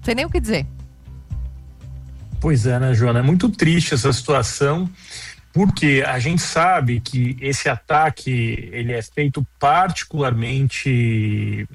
Sei nem o que dizer. Pois é, né, Joana? É muito triste essa situação, porque a gente sabe que esse ataque ele é feito particularmente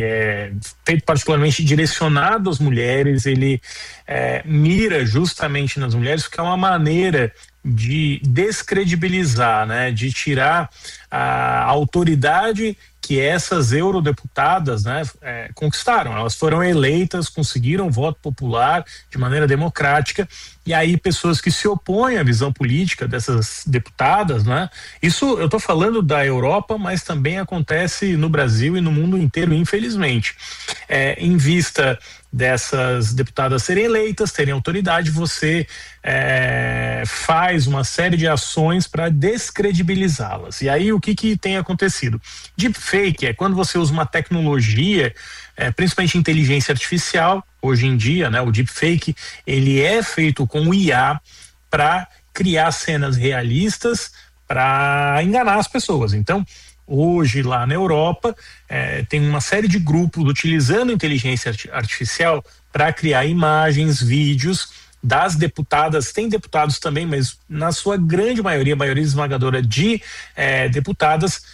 direcionado às mulheres, ele mira justamente nas mulheres, porque é uma maneira de descredibilizar, né, de tirar a autoridade que essas eurodeputadas, né, conquistaram. Elas foram eleitas, conseguiram voto popular de maneira democrática, e aí pessoas que se opõem à visão política dessas deputadas, né, isso eu estou falando da Europa, mas também acontece no Brasil e no mundo inteiro, infelizmente. Em vista dessas deputadas serem eleitas, terem autoridade, você faz uma série de ações para descredibilizá-las. E aí o que tem acontecido? Deepfake é quando você usa uma tecnologia, principalmente inteligência artificial, hoje em dia, né, o deepfake, ele é feito com IA para criar cenas realistas para enganar as pessoas. Então, hoje lá na Europa tem uma série de grupos utilizando inteligência artificial para criar imagens, vídeos das deputadas. Tem deputados também, mas na sua grande maioria esmagadora de deputadas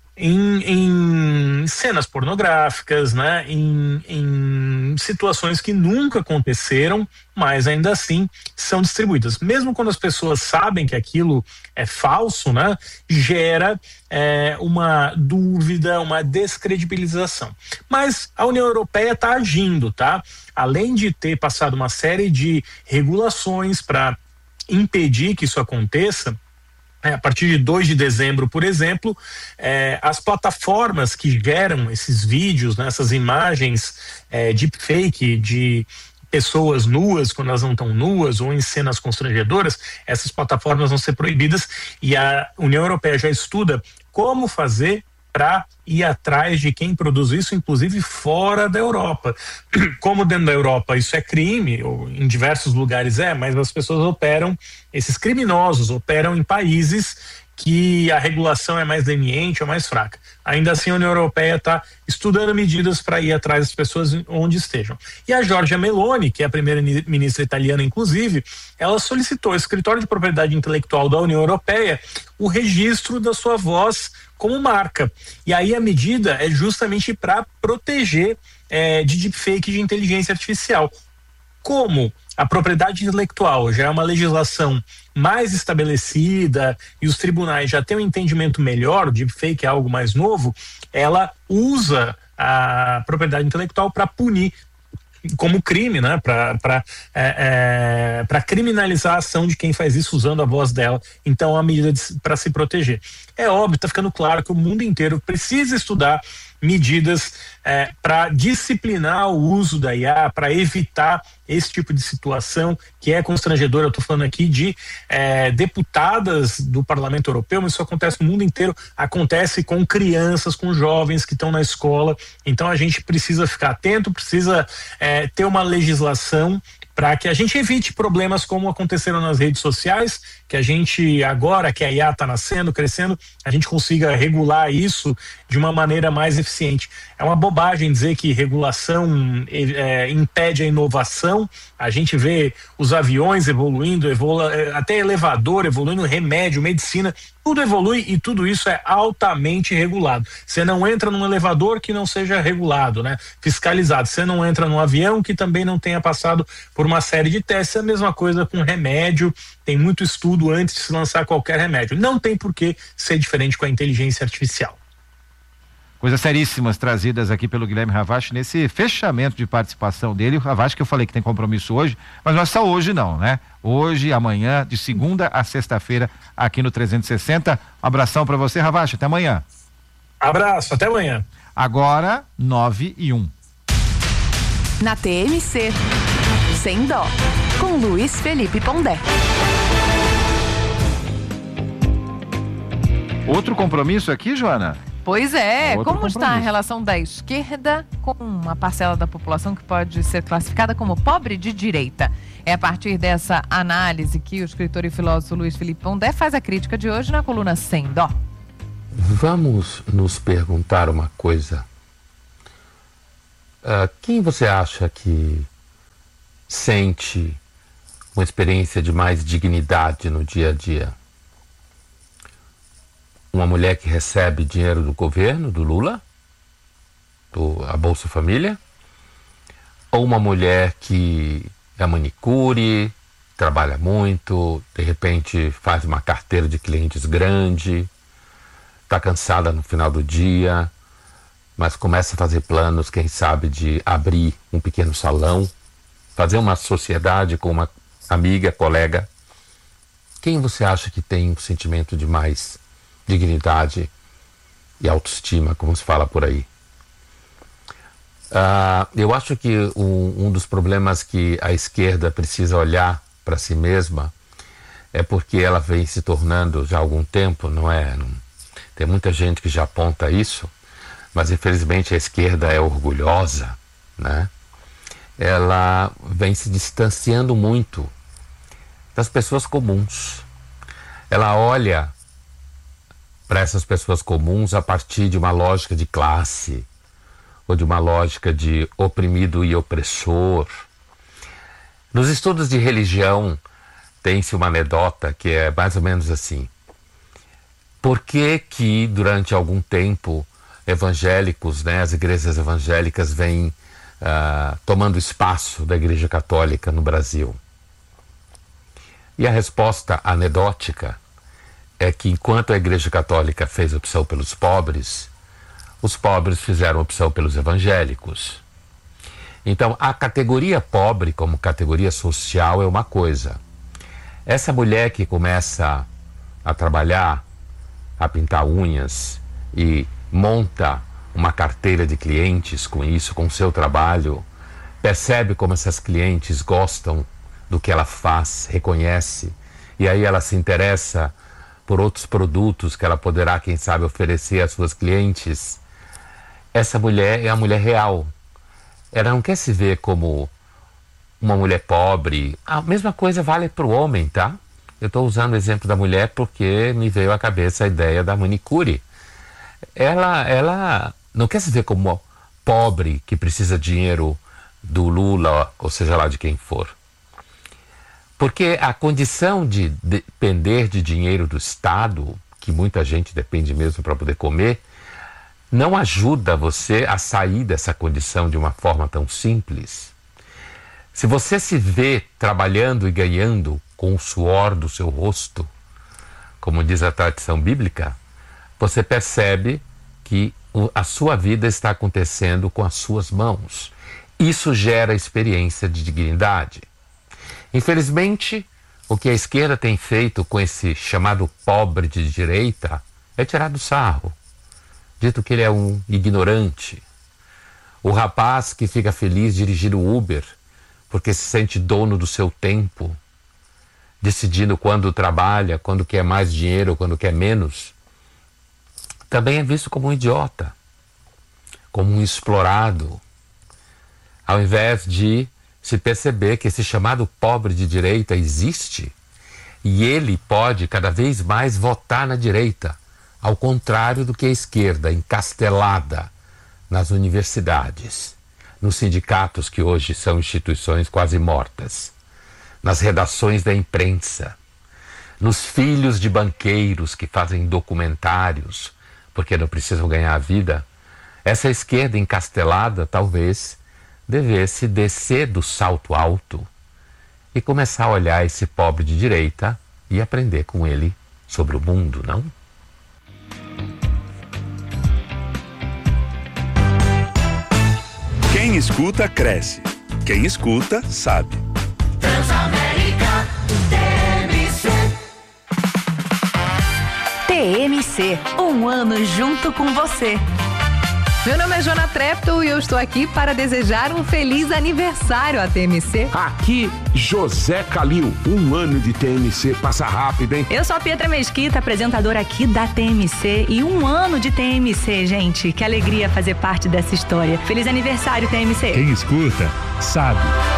em cenas pornográficas, né, em situações que nunca aconteceram, mas ainda assim são distribuídas. Mesmo quando as pessoas sabem que aquilo é falso, né, gera uma dúvida, uma descredibilização. Mas a União Europeia está agindo, tá? Além de ter passado uma série de regulações para impedir que isso aconteça, a partir de 2 de dezembro, por exemplo, as plataformas que geram esses vídeos, né, essas imagens deepfake de pessoas nuas quando elas não estão nuas ou em cenas constrangedoras, essas plataformas vão ser proibidas, e a União Europeia já estuda como fazer para ir atrás de quem produz isso, inclusive fora da Europa. Como dentro da Europa isso é crime, ou em diversos lugares mas as pessoas operam, esses criminosos operam em países que a regulação é mais leniente ou mais fraca. Ainda assim, a União Europeia está estudando medidas para ir atrás das pessoas onde estejam. E a Giorgia Meloni, que é a primeira-ministra italiana, inclusive, ela solicitou ao Escritório de Propriedade Intelectual da União Europeia o registro da sua voz como marca. E aí a medida é justamente para proteger de deepfake de inteligência artificial. Como a propriedade intelectual já é uma legislação mais estabelecida e os tribunais já têm um entendimento melhor, o deepfake é algo mais novo, ela usa a propriedade intelectual para punir como crime, né, para criminalizar a ação de quem faz isso usando a voz dela. Então, é uma medida para se proteger. É óbvio, está ficando claro que o mundo inteiro precisa estudar medidas para disciplinar o uso da IA, para evitar esse tipo de situação que é constrangedora. Eu estou falando aqui de deputadas do Parlamento Europeu, mas isso acontece no mundo inteiro, acontece com crianças, com jovens que estão na escola. Então a gente precisa ficar atento, precisa ter uma legislação para que a gente evite problemas como aconteceram nas redes sociais, que a gente agora que a IA está nascendo, crescendo, a gente consiga regular isso de uma maneira mais eficiente. É uma bobagem dizer que regulação impede a inovação. A gente vê os aviões evoluindo, até elevador evoluindo, remédio, medicina, tudo evolui e tudo isso é altamente regulado. Você não entra num elevador que não seja regulado, né? Fiscalizado. Você não entra num avião que também não tenha passado por uma série de testes. É a mesma coisa com remédio. Tem muito estudo antes de se lançar qualquer remédio. Não tem por que ser diferente com a inteligência artificial. Coisas seríssimas trazidas aqui pelo Guilherme Ravache nesse fechamento de participação dele. O Ravache, que eu falei que tem compromisso hoje, mas não é só hoje não, né? Hoje, amanhã, de segunda a sexta-feira, aqui no 360. Um abração para você, Ravache, até amanhã. Abraço, até amanhã. Agora, 9:01. Na TMC, Sem Dó, com Luiz Felipe Pondé. Outro compromisso aqui, Joana? Pois é, Outro como está a relação da esquerda com uma parcela da população que pode ser classificada como pobre de direita? É a partir dessa análise que o escritor e filósofo Luiz Felipe Pondé faz a crítica de hoje na coluna Sem Dó. Vamos nos perguntar uma coisa. Quem você acha que sente uma experiência de mais dignidade no dia a dia? Uma mulher que recebe dinheiro do governo, do Lula, a Bolsa Família? Ou uma mulher que é manicure, trabalha muito, de repente faz uma carteira de clientes grande, está cansada no final do dia, mas começa a fazer planos, quem sabe, de abrir um pequeno salão, fazer uma sociedade com uma amiga, colega. Quem você acha que tem um sentimento de mais dignidade e autoestima, como se fala por aí? Eu acho que um dos problemas que a esquerda precisa olhar para si mesma é porque ela vem se tornando já há algum tempo, não é? Tem muita gente que já aponta isso, mas infelizmente a esquerda é orgulhosa, né? Ela vem se distanciando muito das pessoas comuns. Ela olha para essas pessoas comuns a partir de uma lógica de classe, ou de uma lógica de oprimido e opressor. Nos estudos de religião, tem-se uma anedota que é mais ou menos assim. Por que durante algum tempo evangélicos, né, as igrejas evangélicas vêm tomando espaço da Igreja Católica no Brasil? E a resposta anedótica é que enquanto a Igreja Católica fez opção pelos pobres, os pobres fizeram opção pelos evangélicos. Então, a categoria pobre como categoria social é uma coisa. Essa mulher que começa a trabalhar, a pintar unhas e monta uma carteira de clientes com isso, com o seu trabalho, percebe como essas clientes gostam do que ela faz, reconhece, e aí ela se interessa por outros produtos que ela poderá, quem sabe, oferecer às suas clientes. Essa mulher é a mulher real. Ela não quer se ver como uma mulher pobre. A mesma coisa vale para o homem, tá? Eu estou usando o exemplo da mulher porque me veio à cabeça a ideia da manicure. Ela não quer se ver como pobre que precisa de dinheiro do Lula, ou seja lá de quem for. Porque a condição de depender de dinheiro do Estado, que muita gente depende mesmo para poder comer, não ajuda você a sair dessa condição de uma forma tão simples. Se você se vê trabalhando e ganhando com o suor do seu rosto, como diz a tradição bíblica, você percebe que a sua vida está acontecendo com as suas mãos. Isso gera experiência de dignidade. Infelizmente, o que a esquerda tem feito com esse chamado pobre de direita é tirar do sarro. Dito que ele é um ignorante. O rapaz que fica feliz dirigindo o Uber porque se sente dono do seu tempo, decidindo quando trabalha, quando quer mais dinheiro, quando quer menos, também é visto como um idiota, como um explorado, ao invés de se perceber que esse chamado pobre de direita existe e ele pode cada vez mais votar na direita, ao contrário do que a esquerda, encastelada nas universidades, nos sindicatos que hoje são instituições quase mortas, nas redações da imprensa, nos filhos de banqueiros que fazem documentários porque não precisam ganhar a vida. Essa esquerda encastelada talvez devesse descer do salto alto e começar a olhar esse pobre de direita e aprender com ele sobre o mundo, não? Quem escuta, cresce. Quem escuta, sabe. Transamérica TMC. TMC, um ano junto com você. Meu nome é Jona Trepto e eu estou aqui para desejar um feliz aniversário à TMC. Aqui, José Calil. Um ano de TMC passa rápido, hein? Eu sou a Pietra Mesquita, apresentadora aqui da TMC. E um ano de TMC, gente. Que alegria fazer parte dessa história. Feliz aniversário, TMC. Quem escuta, sabe.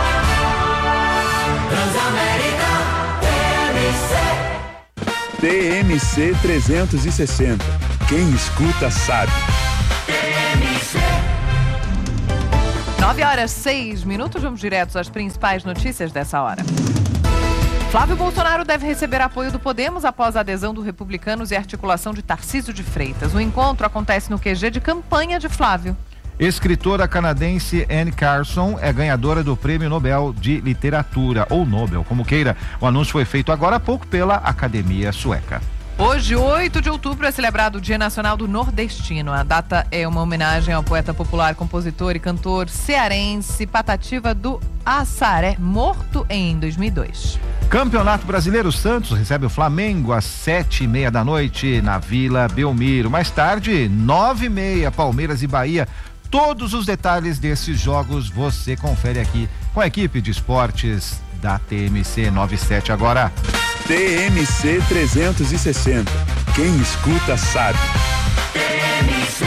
TMC. TMC 360. Quem escuta, sabe. 9h06, vamos direto às principais notícias dessa hora. Flávio Bolsonaro deve receber apoio do Podemos após a adesão do Republicanos e articulação de Tarcísio de Freitas. O encontro acontece no QG de campanha de Flávio. Escritora canadense Anne Carson é ganhadora do Prêmio Nobel de Literatura, ou Nobel, como queira. O anúncio foi feito agora há pouco pela Academia Sueca. Hoje, 8 de outubro, é celebrado o Dia Nacional do Nordestino. A data é uma homenagem ao poeta popular, compositor e cantor cearense Patativa do Assaré, morto em 2002. Campeonato Brasileiro, Santos recebe o Flamengo às 7h30 da noite na Vila Belmiro. Mais tarde, 9h30, Palmeiras e Bahia. Todos os detalhes desses jogos você confere aqui com a equipe de esportes da TMC 97 agora. TMC 360. Quem escuta sabe. TMC.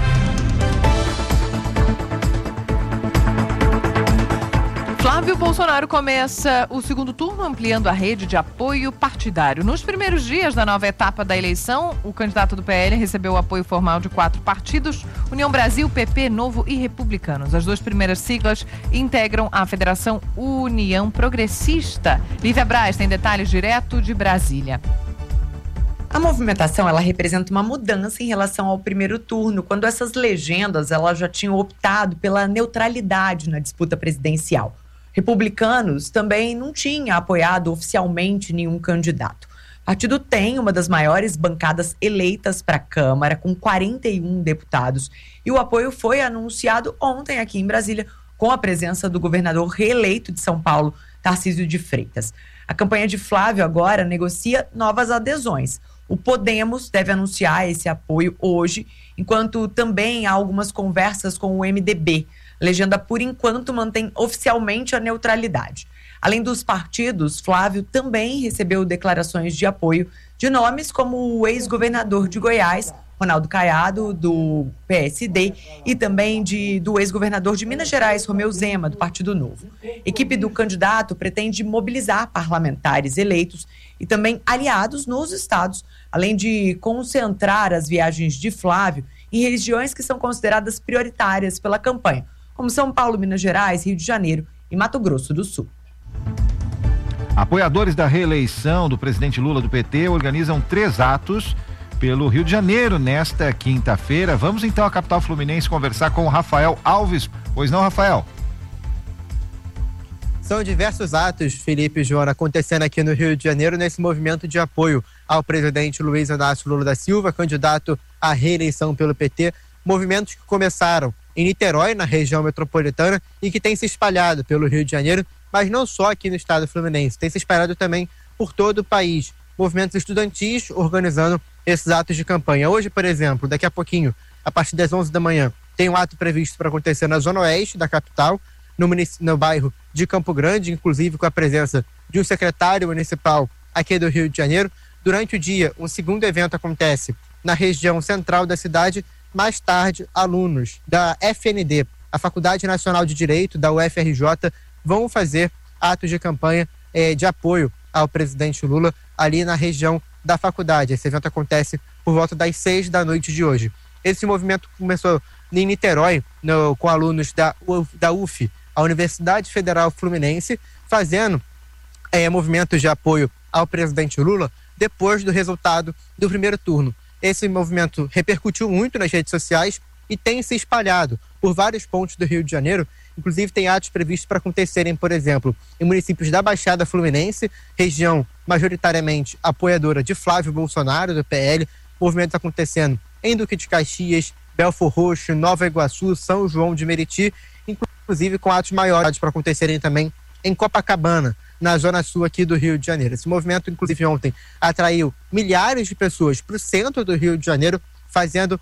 Flávio Bolsonaro começa o segundo turno ampliando a rede de apoio partidário. Nos primeiros dias da nova etapa da eleição, o candidato do PL recebeu o apoio formal de 4 partidos: União Brasil, PP, Novo e Republicanos. As 2 primeiras siglas integram a Federação União Progressista. Lívia Braz tem detalhes direto de Brasília. A movimentação, ela representa uma mudança em relação ao primeiro turno, quando essas legendas elas já tinham optado pela neutralidade na disputa presidencial. Republicanos também não tinha apoiado oficialmente nenhum candidato. O partido tem uma das maiores bancadas eleitas para a Câmara, com 41 deputados. E o apoio foi anunciado ontem aqui em Brasília, com a presença do governador reeleito de São Paulo, Tarcísio de Freitas. A campanha de Flávio agora negocia novas adesões. O Podemos deve anunciar esse apoio hoje, enquanto também há algumas conversas com o MDB. A legenda, por enquanto, mantém oficialmente a neutralidade. Além dos partidos, Flávio também recebeu declarações de apoio de nomes como o ex-governador de Goiás, Ronaldo Caiado, do PSD, e também do ex-governador de Minas Gerais, Romeu Zema, do Partido Novo. A equipe do candidato pretende mobilizar parlamentares eleitos e também aliados nos estados, além de concentrar as viagens de Flávio em regiões que são consideradas prioritárias pela campanha, como São Paulo, Minas Gerais, Rio de Janeiro e Mato Grosso do Sul. Apoiadores da reeleição do presidente Lula do PT organizam 3 atos pelo Rio de Janeiro nesta quinta-feira. Vamos então à capital fluminense conversar com o Rafael Alves. Pois não, Rafael? São diversos atos, Felipe e Joana, acontecendo aqui no Rio de Janeiro nesse movimento de apoio ao presidente Luiz Inácio Lula da Silva, candidato à reeleição pelo PT. Movimentos que começaram em Niterói, na região metropolitana, e que têm se espalhado pelo Rio de Janeiro, mas não só aqui no estado fluminense, tem se espalhado também por todo o país. Movimentos estudantis organizando esses atos de campanha. Hoje, por exemplo, daqui a pouquinho, a partir das 11 da manhã, tem um ato previsto para acontecer na zona oeste da capital, no bairro de Campo Grande, inclusive com a presença de um secretário municipal aqui do Rio de Janeiro. Durante o dia, um segundo evento acontece na região central da cidade. Mais tarde, alunos da FND, a Faculdade Nacional de Direito, da UFRJ, vão fazer atos de campanha de apoio ao presidente Lula ali na região da faculdade. Esse evento acontece por volta das 6 da noite de hoje. Esse movimento começou em Niterói, com alunos da UF, a Universidade Federal Fluminense, fazendo movimentos de apoio ao presidente Lula depois do resultado do primeiro turno. Esse movimento repercutiu muito nas redes sociais e tem se espalhado por vários pontos do Rio de Janeiro. Inclusive tem atos previstos para acontecerem, por exemplo, em municípios da Baixada Fluminense, região majoritariamente apoiadora de Flávio Bolsonaro, do PL. Movimentos acontecendo em Duque de Caxias, Belfor Roxo, Nova Iguaçu, São João de Meriti, inclusive com atos maiores para acontecerem também em Copacabana, na zona sul aqui do Rio de Janeiro. Esse movimento, inclusive ontem, atraiu milhares de pessoas para o centro do Rio de Janeiro, fazendo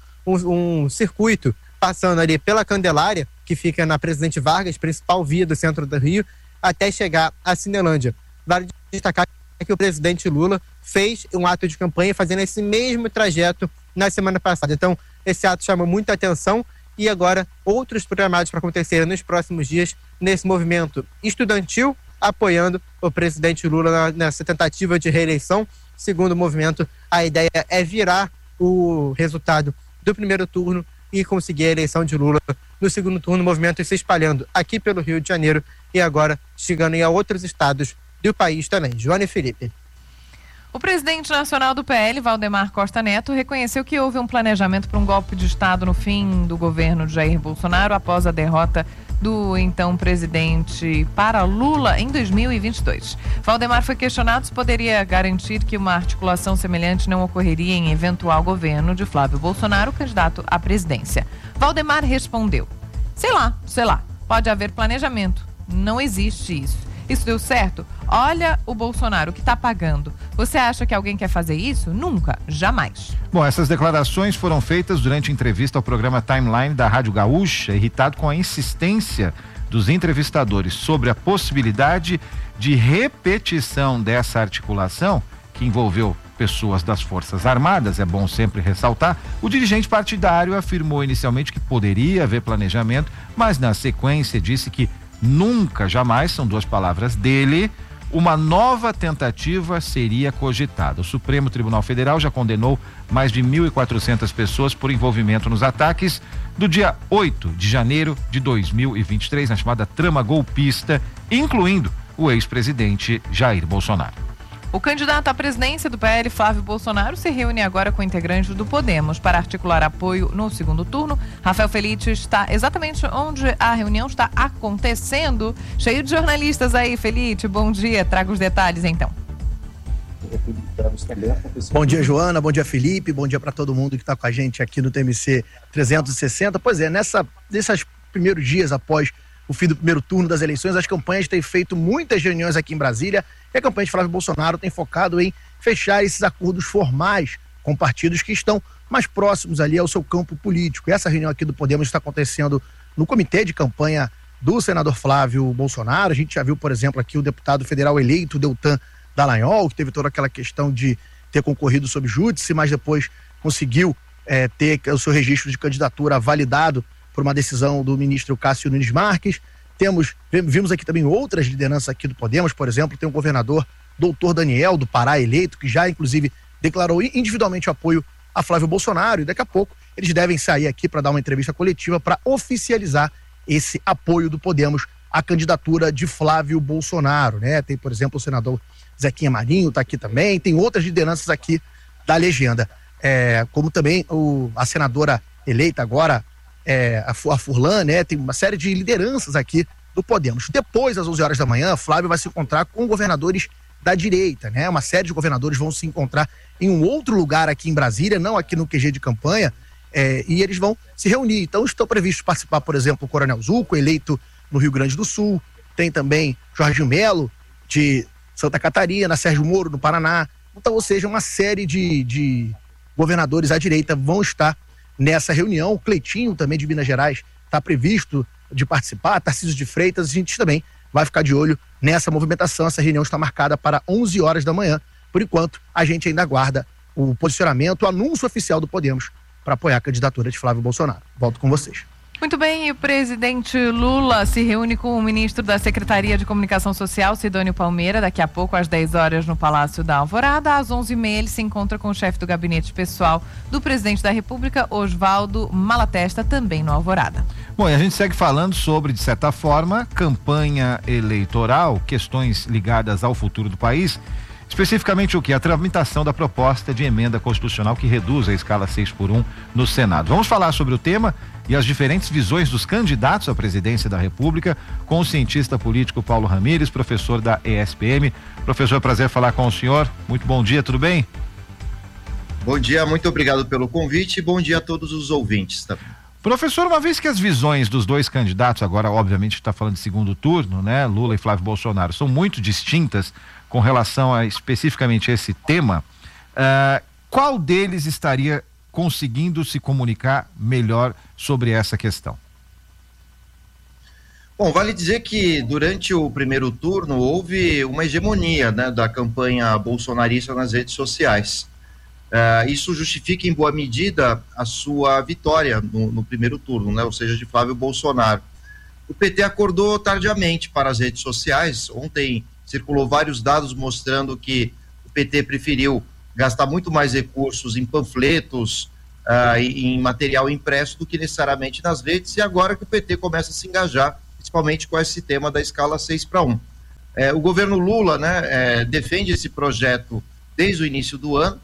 um circuito, passando ali pela Candelária, que fica na Presidente Vargas, principal via do centro do Rio, até chegar à Cinelândia. Vale destacar que o presidente Lula fez um ato de campanha fazendo esse mesmo trajeto na semana passada. Então, esse ato chamou muita atenção e agora outros programados para acontecer nos próximos dias nesse movimento estudantil, apoiando o presidente Lula nessa tentativa de reeleição. Segundo o movimento, a ideia é virar o resultado do primeiro turno e conseguir a eleição de Lula no segundo turno, o movimento se espalhando aqui pelo Rio de Janeiro e agora chegando em outros estados do país também. Joana e Felipe. O presidente nacional do PL, Valdemar Costa Neto, reconheceu que houve um planejamento para um golpe de Estado no fim do governo de Jair Bolsonaro após a derrota do então presidente para Lula em 2022. Valdemar foi questionado se poderia garantir que uma articulação semelhante não ocorreria em eventual governo de Flávio Bolsonaro, candidato à presidência. Valdemar respondeu: sei lá, pode haver planejamento, não existe isso. Isso deu certo? Olha o Bolsonaro que está pagando. Você acha que alguém quer fazer isso? Nunca, jamais. Bom, essas declarações foram feitas durante entrevista ao programa Timeline da Rádio Gaúcha, irritado com a insistência dos entrevistadores sobre a possibilidade de repetição dessa articulação, que envolveu pessoas das Forças Armadas, é bom sempre ressaltar. O dirigente partidário afirmou inicialmente que poderia haver planejamento, mas na sequência disse que nunca, jamais, são duas palavras dele, uma nova tentativa seria cogitada. O Supremo Tribunal Federal já condenou mais de 1.400 pessoas por envolvimento nos ataques do dia 8 de janeiro de 2023, na chamada trama golpista, incluindo o ex-presidente Jair Bolsonaro. O candidato à presidência do PL, Flávio Bolsonaro, se reúne agora com integrantes do Podemos para articular apoio no segundo turno. Rafael Felite está exatamente onde a reunião está acontecendo. Cheio de jornalistas aí, Felite, bom dia. Traga os detalhes, então. Bom dia, Joana, bom dia, Felipe, bom dia para todo mundo que está com a gente aqui no TMC 360. Pois é, nesses primeiros dias após o fim do primeiro turno das eleições, as campanhas têm feito muitas reuniões aqui em Brasília e a campanha de Flávio Bolsonaro tem focado em fechar esses acordos formais com partidos que estão mais próximos ali ao seu campo político. E essa reunião aqui do Podemos está acontecendo no comitê de campanha do senador Flávio Bolsonaro. A gente já viu, por exemplo, aqui o deputado federal eleito, Deltan Dallagnol, que teve toda aquela questão de ter concorrido sob júdice, mas depois conseguiu ter o seu registro de candidatura validado por uma decisão do ministro Cássio Nunes Marques. Vimos aqui também outras lideranças aqui do Podemos, por exemplo, tem o governador Doutor Daniel, do Pará, eleito, que já inclusive declarou individualmente o apoio a Flávio Bolsonaro, e daqui a pouco eles devem sair aqui para dar uma entrevista coletiva para oficializar esse apoio do Podemos à candidatura de Flávio Bolsonaro, né? Tem, por exemplo, o senador Zequinha Marinho, está aqui também, tem outras lideranças aqui da legenda, como também a senadora eleita agora, a Furlan, né? Tem uma série de lideranças aqui do Podemos. Depois, às 11 horas da manhã, Flávio vai se encontrar com governadores da direita, né? Uma série de governadores vão se encontrar em um outro lugar aqui em Brasília, não aqui no QG de campanha, e eles vão se reunir. Então, estão previstos participar, por exemplo, o Coronel Zuco, eleito no Rio Grande do Sul, tem também Jorginho Melo, de Santa Catarina, Sérgio Moro, do Paraná. Então, ou seja, uma série de governadores à direita vão estar nessa reunião. O Cleitinho, também de Minas Gerais, está previsto de participar, Tarcísio de Freitas, a gente também vai ficar de olho nessa movimentação. Essa reunião está marcada para 11 horas da manhã. Por enquanto, a gente ainda aguarda o posicionamento, o anúncio oficial do Podemos para apoiar a candidatura de Flávio Bolsonaro. Volto com vocês. Muito bem, e o presidente Lula se reúne com o ministro da Secretaria de Comunicação Social, Sidônio Palmeira, daqui a pouco às 10 horas no Palácio da Alvorada. Às 11h30 ele se encontra com o chefe do gabinete pessoal do presidente da República, Oswaldo Malatesta, também no Alvorada. Bom, e a gente segue falando sobre, de certa forma, campanha eleitoral, questões ligadas ao futuro do país. Especificamente o que? A tramitação da proposta de emenda constitucional que reduz a escala 6x1 no Senado. Vamos falar sobre o tema e as diferentes visões dos candidatos à presidência da República com o cientista político Paulo Ramires, professor da ESPM. Professor, prazer falar com o senhor. Muito bom dia, tudo bem? Bom dia, muito obrigado pelo convite e bom dia a todos os ouvintes também. Professor, uma vez que as visões dos dois candidatos, agora obviamente está falando de segundo turno, né, Lula e Flávio Bolsonaro, são muito distintas com relação a especificamente esse tema, qual deles estaria conseguindo se comunicar melhor sobre essa questão? Bom, vale dizer que durante o primeiro turno houve uma hegemonia, né, da campanha bolsonarista nas redes sociais. Isso justifica em boa medida a sua vitória no primeiro turno, né, ou seja, de Flávio Bolsonaro. O PT acordou tardiamente para as redes sociais. Ontem circulou vários dados mostrando que o PT preferiu gastar muito mais recursos em panfletos, em material impresso do que necessariamente nas redes, e agora que o PT começa a se engajar, principalmente com esse tema da escala 6:1. O governo Lula, né, defende esse projeto desde o início do ano,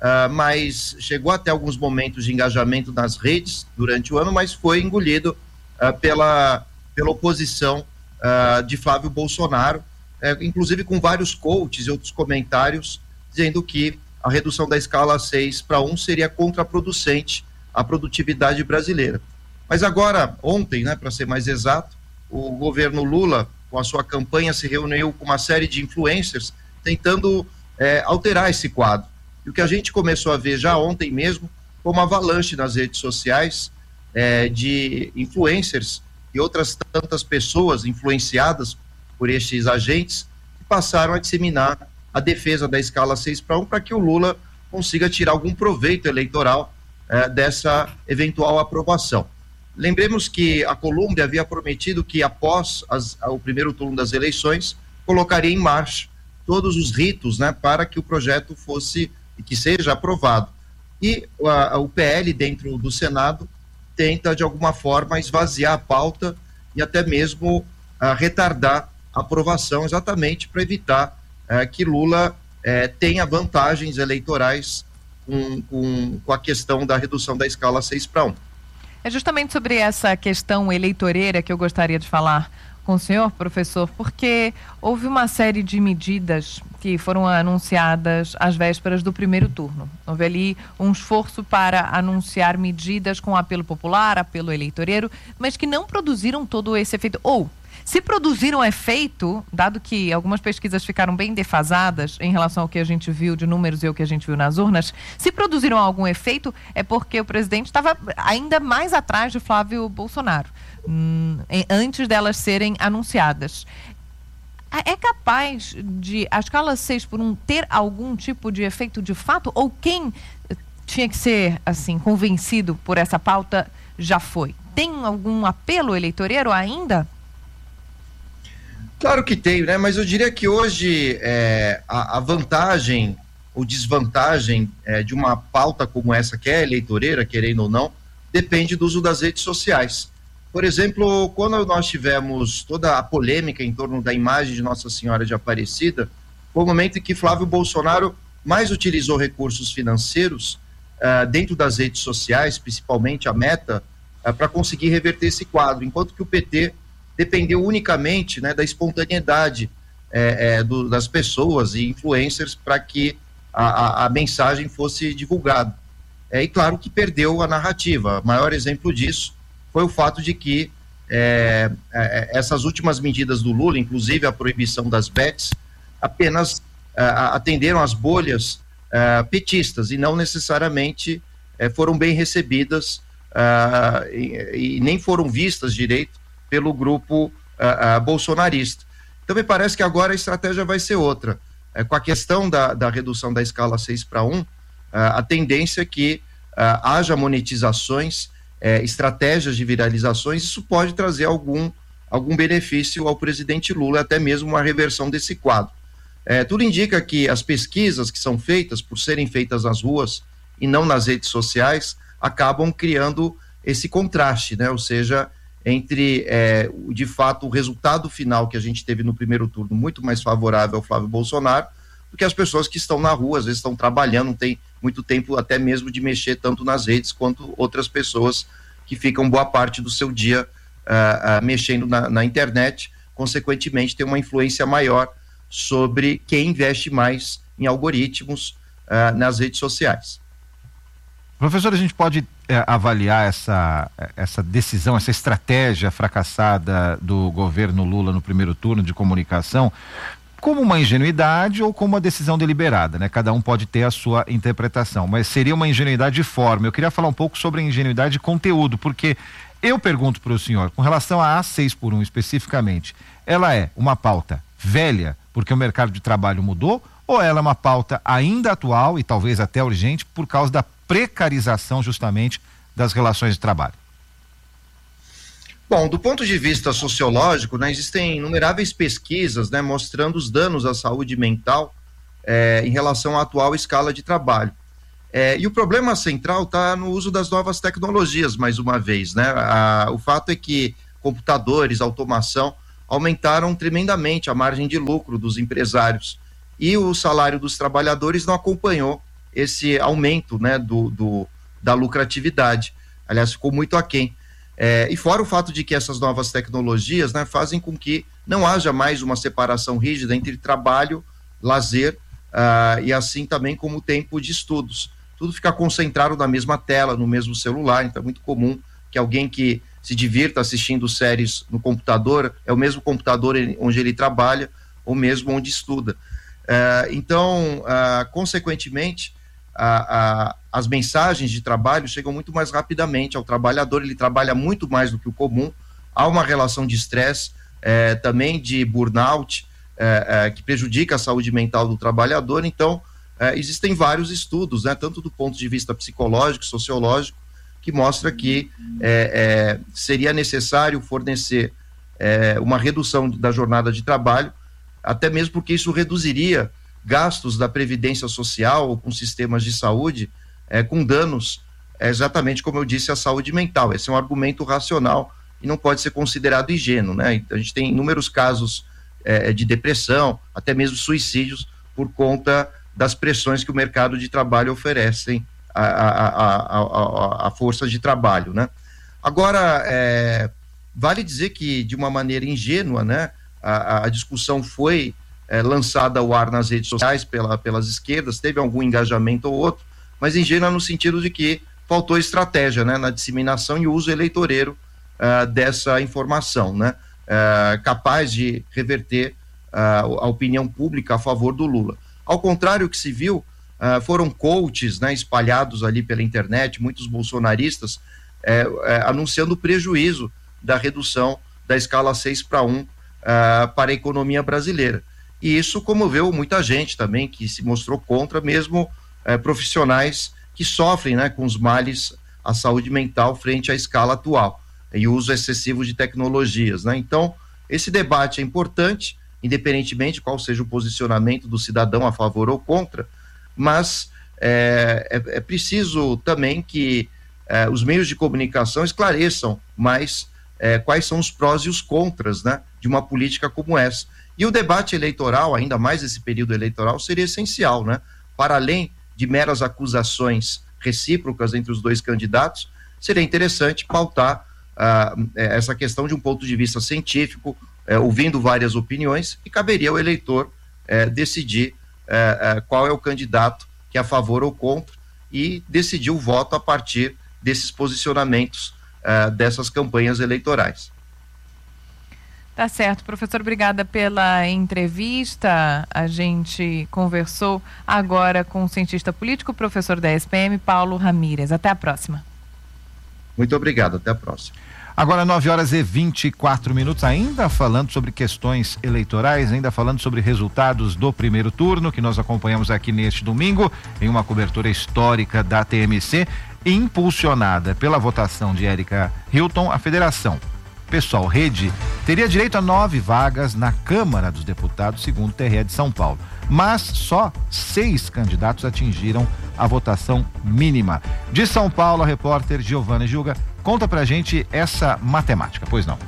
mas chegou até alguns momentos de engajamento nas redes durante o ano, mas foi engolido pela oposição de Flávio Bolsonaro, inclusive com vários coaches e outros comentários dizendo que a redução da escala 6:1 seria contraproducente à produtividade brasileira. Mas agora, ontem, né, para ser mais exato, o governo Lula, com a sua campanha, se reuniu com uma série de influencers tentando alterar esse quadro. E o que a gente começou a ver já ontem mesmo foi uma avalanche nas redes sociais de influencers e outras tantas pessoas influenciadas por estes agentes que passaram a disseminar a defesa da escala 6:1 para que o Lula consiga tirar algum proveito eleitoral dessa eventual aprovação. Lembremos que a Colômbia havia prometido que após o primeiro turno das eleições colocaria em marcha todos os ritos, né, para que o projeto que seja aprovado. E o PL dentro do Senado tenta de alguma forma esvaziar a pauta e até mesmo retardar a aprovação, exatamente para evitar que Lula tenha vantagens eleitorais com a questão da redução da escala 6:1. É justamente sobre essa questão eleitoreira que eu gostaria de falar com o senhor, professor, porque houve uma série de medidas que foram anunciadas às vésperas do primeiro turno. Houve ali um esforço para anunciar medidas com apelo popular, apelo eleitoreiro, mas que não produziram todo esse efeito. Ou, se produziram efeito, dado que algumas pesquisas ficaram bem defasadas em relação ao que a gente viu de números e ao que a gente viu nas urnas, se produziram algum efeito é porque o presidente estava ainda mais atrás de Flávio Bolsonaro, antes delas serem anunciadas. É capaz de a escala 6:1 ter algum tipo de efeito de fato? Ou quem tinha que ser, assim, convencido por essa pauta já foi? Tem algum apelo eleitoreiro ainda? Claro que tem, né? Mas eu diria que hoje a vantagem ou desvantagem de uma pauta como essa, que é eleitoreira, querendo ou não, depende do uso das redes sociais. Por exemplo, quando nós tivemos toda a polêmica em torno da imagem de Nossa Senhora de Aparecida, foi o momento em que Flávio Bolsonaro mais utilizou recursos financeiros dentro das redes sociais, principalmente a Meta, para conseguir reverter esse quadro, enquanto que o PT dependeu unicamente, né, da espontaneidade das pessoas e influencers para que a mensagem fosse divulgada. E claro que perdeu a narrativa. O maior exemplo disso foi o fato de que essas últimas medidas do Lula, inclusive a proibição das bets, apenas atenderam às bolhas petistas e não necessariamente foram bem recebidas e nem foram vistas direito pelo grupo bolsonarista. Então me parece que agora a estratégia vai ser outra. Com a questão da redução da escala 6:1, a tendência é que haja monetizações, estratégias de viralizações. Isso pode trazer algum benefício ao presidente Lula, até mesmo uma reversão desse quadro. Tudo indica que as pesquisas que são feitas, por serem feitas nas ruas e não nas redes sociais, acabam criando esse contraste, né? Ou seja, entre, de fato, o resultado final que a gente teve no primeiro turno, muito mais favorável ao Flávio Bolsonaro, do que as pessoas que estão na rua, às vezes estão trabalhando, não tem muito tempo até mesmo de mexer tanto nas redes quanto outras pessoas que ficam boa parte do seu dia mexendo na internet, consequentemente tem uma influência maior sobre quem investe mais em algoritmos nas redes sociais. Professor, a gente pode avaliar essa decisão, essa estratégia fracassada do governo Lula no primeiro turno de comunicação como uma ingenuidade ou como uma decisão deliberada, né? Cada um pode ter a sua interpretação, mas seria uma ingenuidade de forma. Eu queria falar um pouco sobre a ingenuidade de conteúdo, porque eu pergunto para o senhor, com relação à 6x1 especificamente, ela é uma pauta velha porque o mercado de trabalho mudou, ou ela é uma pauta ainda atual e talvez até urgente por causa da precarização justamente das relações de trabalho? Bom, do ponto de vista sociológico, né, existem inumeráveis pesquisas, né, mostrando os danos à saúde mental em relação à atual escala de trabalho. E o problema central está no uso das novas tecnologias, mais uma vez, né? O fato é que computadores, automação, aumentaram tremendamente a margem de lucro dos empresários e o salário dos trabalhadores não acompanhou esse aumento, né, da lucratividade. Aliás, ficou muito aquém. E fora o fato de que essas novas tecnologias, né, fazem com que não haja mais uma separação rígida entre trabalho, lazer e assim também como tempo de estudos. Tudo fica concentrado na mesma tela, no mesmo celular, então é muito comum que alguém que se divirta assistindo séries no computador, é o mesmo computador onde ele trabalha, ou mesmo onde estuda. Então, consequentemente, as mensagens de trabalho chegam muito mais rapidamente ao trabalhador, ele trabalha muito mais do que o comum, há uma relação de estresse, também de burnout, que prejudica a saúde mental do trabalhador. Então, existem vários estudos, né, tanto do ponto de vista psicológico, sociológico, que mostra que seria necessário fornecer uma redução da jornada de trabalho, até mesmo porque isso reduziria gastos da Previdência Social ou com sistemas de saúde, com danos, exatamente como eu disse, à saúde mental. Esse é um argumento racional e não pode ser considerado ingênuo, né? A gente tem inúmeros casos de depressão, até mesmo suicídios, por conta das pressões que o mercado de trabalho oferecem a força de trabalho, né? Agora, vale dizer que, de uma maneira ingênua, né, a discussão foi lançada ao ar nas redes sociais pelas esquerdas, teve algum engajamento ou outro, mas ingênua no sentido de que faltou estratégia, né, na disseminação e uso eleitoreiro dessa informação, né, capaz de reverter a opinião pública a favor do Lula. Ao contrário, que se viu foram coaches, né, espalhados ali pela internet, muitos bolsonaristas, anunciando o prejuízo da redução da escala 6:1 para a economia brasileira. E isso comoveu muita gente também, que se mostrou contra, mesmo profissionais que sofrem, né, com os males à saúde mental frente à escala atual e o uso excessivo de tecnologias, né? Então, esse debate é importante, independentemente de qual seja o posicionamento do cidadão a favor ou contra, mas é preciso também que os meios de comunicação esclareçam mais quais são os prós e os contras, né, de uma política como essa. E o debate eleitoral, ainda mais esse período eleitoral, seria essencial, né? Para além de meras acusações recíprocas entre os dois candidatos, seria interessante pautar essa questão de um ponto de vista científico, ouvindo várias opiniões, e caberia ao eleitor decidir qual é o candidato que é a favor ou contra e decidir o voto a partir desses posicionamentos dessas campanhas eleitorais. Tá certo, professor, obrigada pela entrevista. A gente conversou agora com o cientista político, professor da SPM, Paulo Ramírez. Até a próxima. Muito obrigado, até a próxima. Agora 9h24, ainda falando sobre questões eleitorais, ainda falando sobre resultados do primeiro turno, que nós acompanhamos aqui neste domingo, em uma cobertura histórica da TMC, impulsionada pela votação de Érica Hilton. A Federação Pessoal Rede teria direito a 9 vagas na Câmara dos Deputados, segundo o TRE de São Paulo. Mas só 6 candidatos atingiram a votação mínima. De São Paulo, a repórter Giovana Gilga conta pra gente essa matemática, pois não?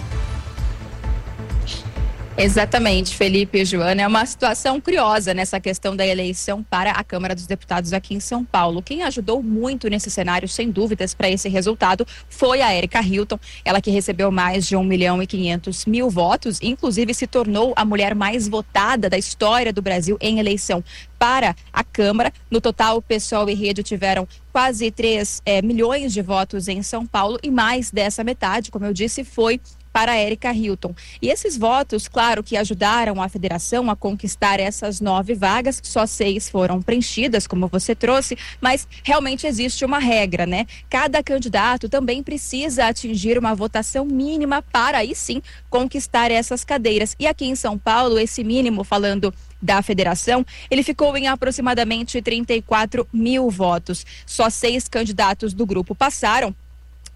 Exatamente, Felipe e Joana, é uma situação curiosa nessa questão da eleição para a Câmara dos Deputados aqui em São Paulo. Quem ajudou muito nesse cenário, sem dúvidas, para esse resultado foi a Érica Hilton, ela que recebeu mais de 1.500.000 votos, inclusive se tornou a mulher mais votada da história do Brasil em eleição para a Câmara. No total, o PSOL e Rede tiveram quase 3 milhões de votos em São Paulo e mais dessa metade, como eu disse, foi para a Érica Hilton. E esses votos, claro, que ajudaram a federação a conquistar essas 9 vagas, só 6 foram preenchidas, como você trouxe, mas realmente existe uma regra, né? Cada candidato também precisa atingir uma votação mínima para aí sim conquistar essas cadeiras. E aqui em São Paulo, esse mínimo, falando da federação, ele ficou em aproximadamente 34.000 votos. Só 6 candidatos do grupo passaram.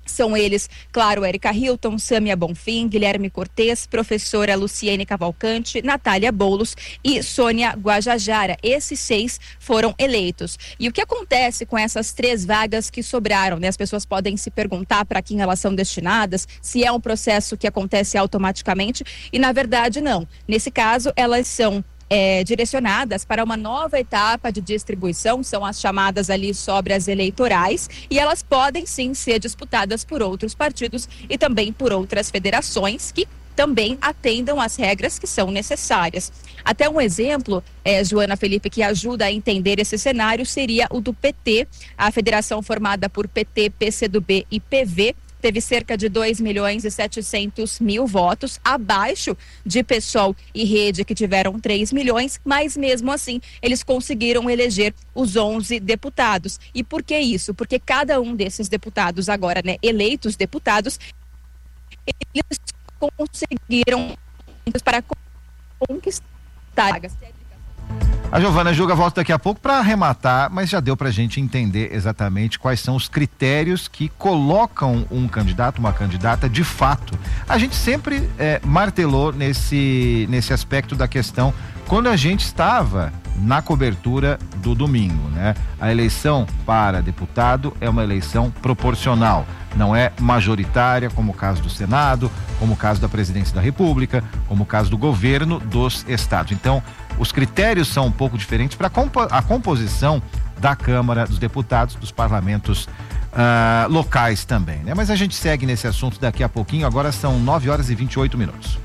São eles, claro, Érica Hilton, Sâmia Bonfim, Guilherme Cortez, professora Luciene Cavalcante, Natália Boulos e Sônia Guajajara. Esses 6 foram eleitos. E o que acontece com essas 3 vagas que sobraram, né? As pessoas podem se perguntar para quem elas são destinadas, se é um processo que acontece automaticamente, e na verdade não. Nesse caso, elas são direcionadas para uma nova etapa de distribuição, são as chamadas ali sobras eleitorais, e elas podem sim ser disputadas por outros partidos e também por outras federações que também atendam às regras que são necessárias. Até um exemplo, Joana, Felipe, que ajuda a entender esse cenário seria o do PT, a federação formada por PT, PCdoB e PV, teve cerca de 2.700.000 votos, abaixo de PSOL e Rede, que tiveram 3 milhões, mas mesmo assim eles conseguiram eleger os 11 deputados. E por que isso? Porque cada um desses deputados agora, né, eleitos deputados, eles conseguiram para conquistar. A Giovana Juga volta daqui a pouco para arrematar, mas já deu para a gente entender exatamente quais são os critérios que colocam um candidato, uma candidata de fato. A gente sempre martelou nesse aspecto da questão quando a gente estava na cobertura do domingo, né? A eleição para deputado é uma eleição proporcional, não é majoritária, como o caso do Senado, como o caso da Presidência da República, como o caso do governo dos estados. Então, os critérios são um pouco diferentes para a composição da Câmara dos Deputados, dos parlamentos locais também, né? Mas a gente segue nesse assunto daqui a pouquinho. Agora são 9h28.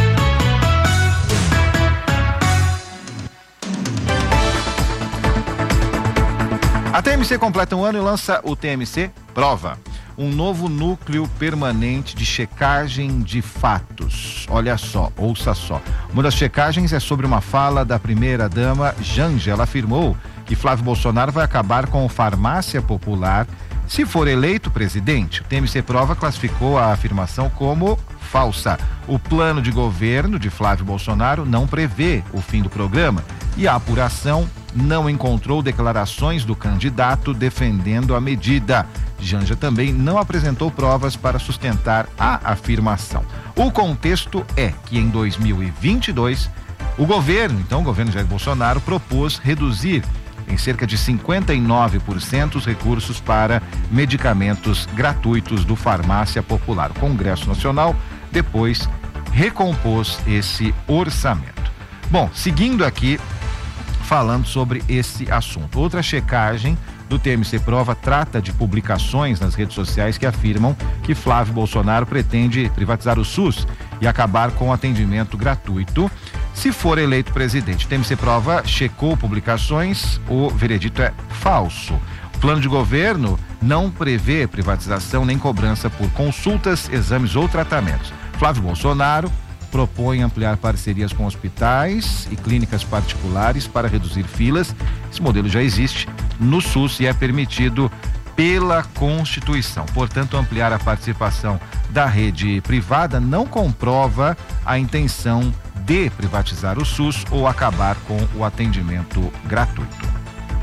A TMC completa um ano e lança o TMC Prova, um novo núcleo permanente de checagem de fatos. Olha só, ouça só. Uma das checagens é sobre uma fala da primeira-dama Janja. Ela afirmou que Flávio Bolsonaro vai acabar com a farmácia popular se for eleito presidente. O TMC Prova classificou a afirmação como falsa. O plano de governo de Flávio Bolsonaro não prevê o fim do programa e a apuração não encontrou declarações do candidato defendendo a medida. Janja também não apresentou provas para sustentar a afirmação. O contexto é que em 2022, o governo Jair Bolsonaro propôs reduzir em cerca de 59% os recursos para medicamentos gratuitos do Farmácia Popular. O Congresso Nacional depois recompôs esse orçamento. Bom, seguindo aqui, falando sobre esse assunto. Outra checagem do TMC Prova trata de publicações nas redes sociais que afirmam que Flávio Bolsonaro pretende privatizar o SUS e acabar com o atendimento gratuito se for eleito presidente. O TMC Prova checou publicações, o veredito é falso. O plano de governo não prevê privatização nem cobrança por consultas, exames ou tratamentos. Flávio Bolsonaro propõe ampliar parcerias com hospitais e clínicas particulares para reduzir filas. Esse modelo já existe no SUS e é permitido pela Constituição. Portanto, ampliar a participação da rede privada não comprova a intenção de privatizar o SUS ou acabar com o atendimento gratuito.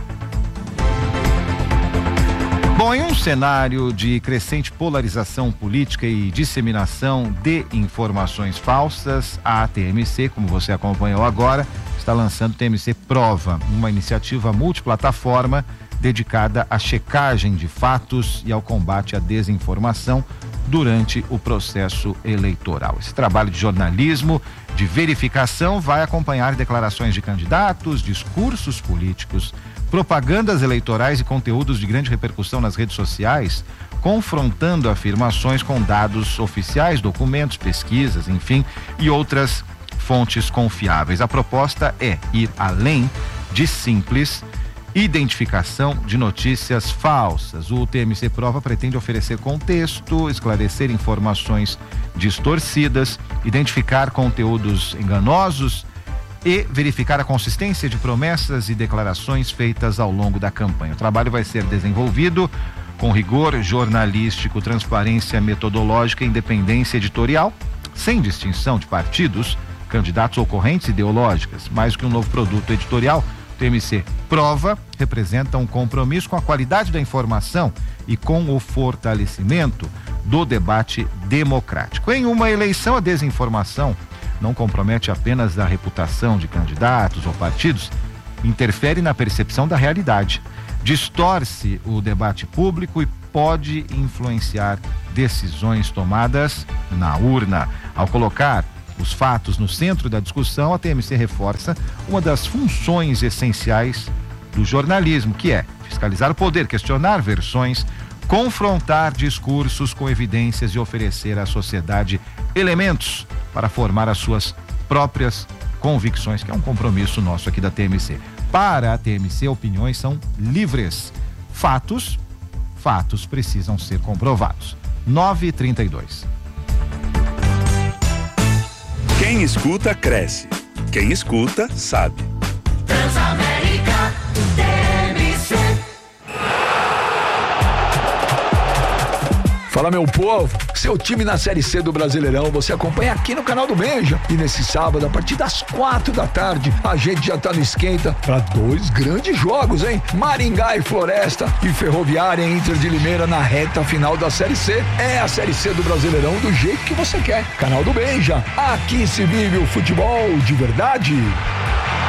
Bom, em um cenário de crescente polarização política e disseminação de informações falsas, a TMC, como você acompanhou agora, está lançando o TMC Prova, uma iniciativa multiplataforma dedicada à checagem de fatos e ao combate à desinformação durante o processo eleitoral. Esse trabalho de jornalismo, de verificação, vai acompanhar declarações de candidatos, discursos políticos, propagandas eleitorais e conteúdos de grande repercussão nas redes sociais, confrontando afirmações com dados oficiais, documentos, pesquisas, enfim, e outras fontes confiáveis. A proposta é ir além de simples identificação de notícias falsas. O TMC Prova pretende oferecer contexto, esclarecer informações distorcidas, identificar conteúdos enganosos e verificar a consistência de promessas e declarações feitas ao longo da campanha. O trabalho vai ser desenvolvido com rigor jornalístico, transparência metodológica e independência editorial, sem distinção de partidos, candidatos ou correntes ideológicas. Mais do que um novo produto editorial, o TMC Prova representa um compromisso com a qualidade da informação e com o fortalecimento do debate democrático. Em uma eleição, a desinformação não compromete apenas a reputação de candidatos ou partidos, interfere na percepção da realidade, distorce o debate público e pode influenciar decisões tomadas na urna. Ao colocar os fatos no centro da discussão, a TMC reforça uma das funções essenciais do jornalismo, que é fiscalizar o poder, questionar versões, confrontar discursos com evidências e oferecer à sociedade elementos para formar as suas próprias convicções, que é um compromisso nosso aqui da TMC. Para a TMC, opiniões são livres. Fatos precisam ser comprovados. 9h32. Quem escuta, cresce. Quem escuta, sabe. Transamérica, TMC. Fala, meu povo, seu time na Série C do Brasileirão você acompanha aqui no canal do Benja. E nesse sábado, a partir das 4h, a gente já tá no esquenta para 2 grandes jogos, hein? Maringá e Floresta e Ferroviária e Inter de Limeira na reta final da Série C. É a Série C do Brasileirão do jeito que você quer. Canal do Benja, aqui se vive o futebol de verdade.